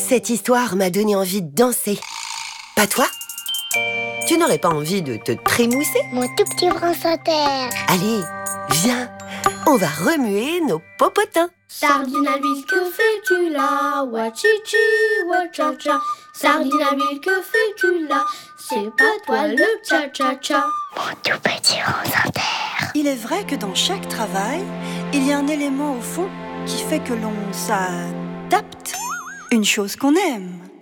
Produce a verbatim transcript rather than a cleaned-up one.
Cette histoire m'a donné envie de danser. Pas toi? Tu n'aurais pas envie de te trémousser? Mon tout petit France Inter. Allez, viens, on va remuer nos popotins. Sardine à l'huile, que fais-tu là? Wachichi, wachacha. Sardine à l'huile, que fais-tu là? C'est pas toi le cha-cha-cha. Mon tout petit France Inter. Il est vrai que dans chaque travail, il y a un élément au fond qui fait que l'on s'adapte. Une chose qu'on aime.